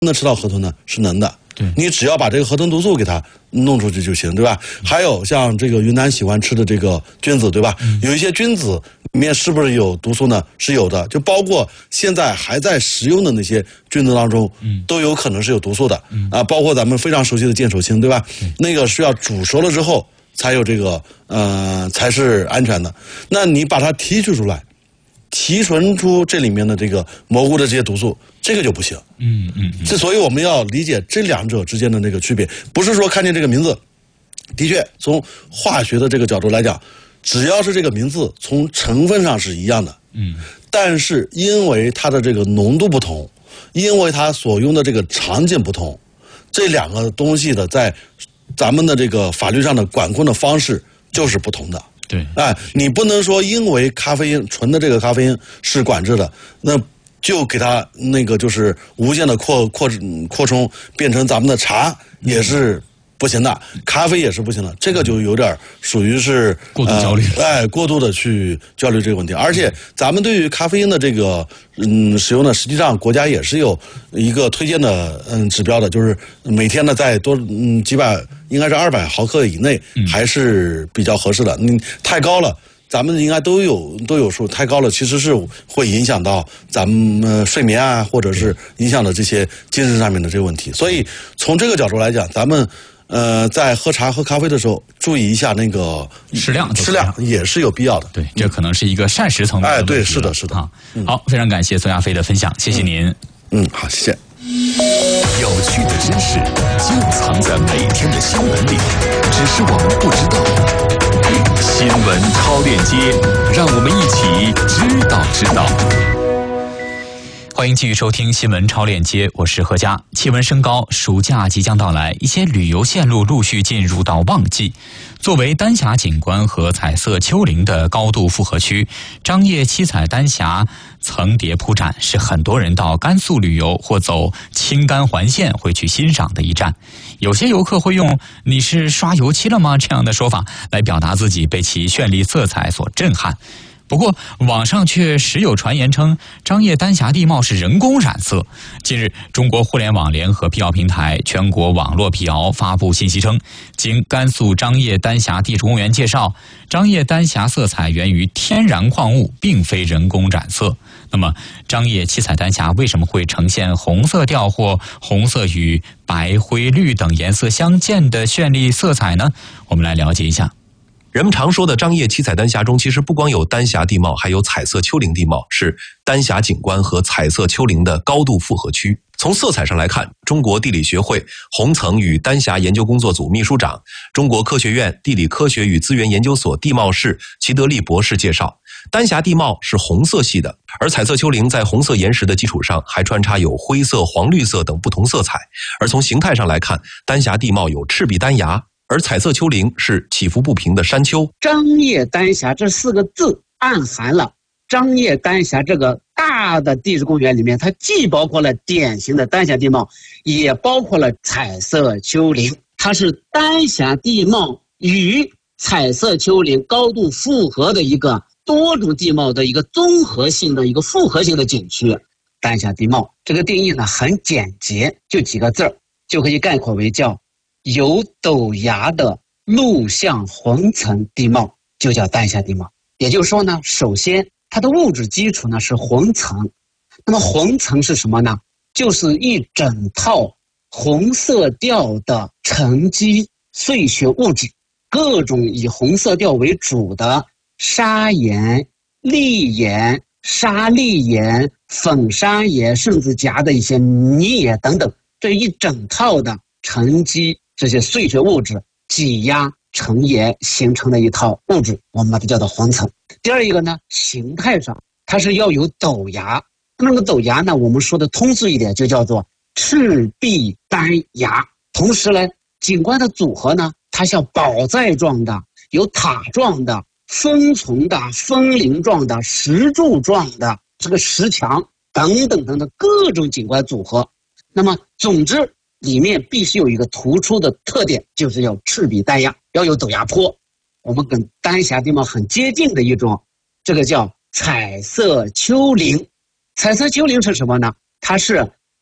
能吃到河豚呢？是能的。 对， 你只要把这个河豚毒素给它弄出去就行，对吧？还有像这个云南喜欢吃的这个菌子，对吧？有一些菌子里面是不是有毒素呢？是有的，就包括现在还在食用的那些菌子当中，都有可能是有毒素的。包括咱们非常熟悉的剑手青，对吧？那个需要煮熟了之后才有这个才是安全的。那你把它提取出来，提纯出这里面的这个蘑菇的这些毒素，这个就不行。所以我们要理解这两者之间的那个区别，不是说看见这个名字，的确从化学的这个角度来讲，只要是这个名字从成分上是一样的，但是因为它的这个浓度不同，因为它所用的这个场景不同，这两个东西的在咱们的这个法律上的管控的方式就是不同的。 对， 你不能说因为咖啡因纯的这个咖啡因是管制的，那就给它那个就是无限的扩充，变成咱们的茶也是不行的，咖啡也是不行的，这个就有点属于是过度焦虑， 过度的去焦虑这个问题。而且咱们对于咖啡因的这个使用呢，实际上国家也是有一个推荐的指标的，就是每天呢在几百，应该是200毫克以内还是比较合适的。太高了，咱们应该都有数，太高了其实是会影响到咱们睡眠啊，或者是影响到这些精神上面的这个问题。所以从这个角度来讲，咱们在喝茶喝咖啡的时候注意一下那个适量也是有必要的。 对，这可能是一个膳食层面的问题。 对，是的好，非常感谢孙亚飞的分享，谢谢您。 好，谢谢。 有趣的知识就藏在每天的新闻里，只是我们不知道。新闻超链接，让我们一起知道。 欢迎继续收听新闻超链接，我是何佳。气温升高，暑假即将到来，一些旅游线路陆续进入到旺季。作为丹霞景观和彩色丘陵的高度复合区，张掖七彩丹霞层叠铺展，是很多人到甘肃旅游或走青甘环线会去欣赏的一站。有些游客会用“你是刷油漆了吗”这样的说法来表达自己被其绚丽色彩所震撼。不过，网上却时有传言称张掖丹霞地貌是人工染色。近日，中国互联网联合辟谣平台全国网络辟谣发布信息称，经甘肃张掖丹霞地质公园介绍，张掖丹霞色彩源于天然矿物，并非人工染色。那么，张掖七彩丹霞为什么会呈现红色调或红色与白、灰、绿等颜色相间的绚丽色彩呢？我们来了解一下。 人们常说的张掖七彩丹霞中，其实不光有丹霞地貌，还有彩色丘陵地貌，是丹霞景观和彩色丘陵的高度复合区。从色彩上来看，中国地理学会红层与丹霞研究工作组秘书长、中国科学院地理科学与资源研究所地貌室齐德利博士介绍，丹霞地貌是红色系的，而彩色丘陵在红色岩石的基础上还穿插有灰色、黄绿色等不同色彩。而从形态上来看，丹霞地貌有赤壁丹崖，而彩色丘陵是起伏不平的山丘。 张掖丹霞这4个字暗含了张掖丹霞这个大的地质公园里面，它既包括了典型的丹霞地貌，也包括了彩色丘陵。它是丹霞地貌与彩色丘陵高度复合的一个多种地貌的一个综合性的一个复合性的景区。丹霞地貌这个定义呢很简洁，就几个字就可以概括为叫有陡崖的陆相红层地貌，就叫丹霞地貌。也就是说呢，首先它的物质基础呢是红层。那么红层是什么呢？就是一整套红色调的沉积碎屑物质，各种以红色调为主的砂岩、砾岩、沙砾岩、粉砂岩，甚至夹的一些泥岩等等，这一整套的沉积这些碎屑物质挤压成岩形成的一套物质，我们把它叫做红层。第二一个呢，形态上它是要有陡崖，那个陡崖呢，我们说的通俗一点就叫做赤壁丹崖。同时呢，景观的组合呢，它像宝寨状的、有塔状的、分重的、分灵状的、石柱状的这个石墙等等等等各种景观组合。那么总之里面必须有一个突出的特点，就是要赤壁丹崖，要有陡崖坡。我们跟丹霞地貌很接近的一种，这个叫彩色丘陵。彩色丘陵是什么呢？它是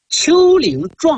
丘陵状